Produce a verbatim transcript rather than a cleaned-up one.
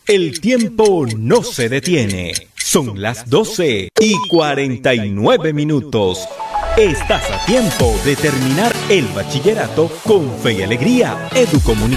El tiempo no se detiene. Son las doce y cuarenta y nueve minutos. Estás a tiempo de terminar el bachillerato con fe y alegría. Educomunicación.